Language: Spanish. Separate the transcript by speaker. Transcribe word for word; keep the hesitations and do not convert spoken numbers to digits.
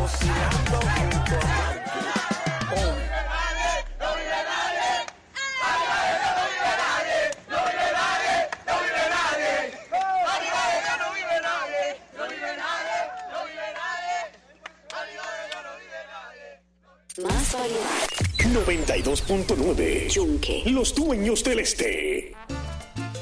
Speaker 1: cocinando junto a Marco. Oh.
Speaker 2: Más variedad.
Speaker 3: noventa y dos punto nueve.
Speaker 2: Yunque.
Speaker 3: Los dueños del este.